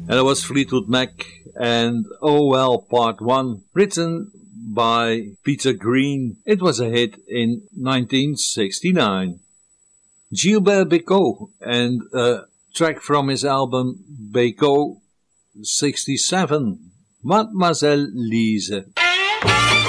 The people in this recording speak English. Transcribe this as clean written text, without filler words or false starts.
And that was Fleetwood Mac and Oh Well Part 1, written by Peter Green. It was a hit in 1969. Gilbert Bécaud and a track from his album Bécaud 67, Mademoiselle Lise.